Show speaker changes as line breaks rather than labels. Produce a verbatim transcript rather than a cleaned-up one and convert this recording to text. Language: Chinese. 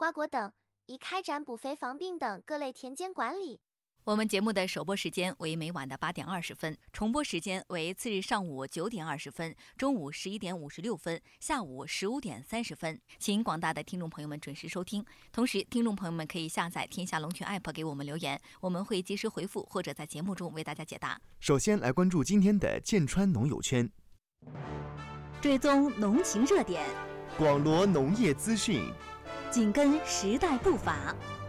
瓜果等，以开展补肥防病等各类田间管理。
我们节目的首播时间为每晚的八点二十分，重播时间为次日上午九点二十分、中午十一点五十六分、下午十五点三十分，请广大的听众朋友们准时收听。同时，听众朋友们可以下载天下龙泉 A P P 给我们留言，我们会及时回复或者在节目中为大家解答。
首先来关注今天的剑川农友圈，
追踪农情热点，
广罗农业资讯，
紧跟时代步伐。